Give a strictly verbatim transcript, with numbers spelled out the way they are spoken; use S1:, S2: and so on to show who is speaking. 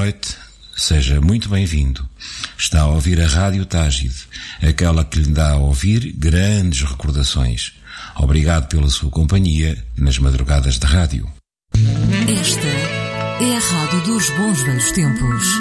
S1: noite, seja muito bem-vindo. Está a ouvir a Rádio Tágide, aquela que lhe dá a ouvir grandes recordações. Obrigado pela sua companhia nas madrugadas de rádio.
S2: Esta é a Rádio dos Bons Velhos Tempos.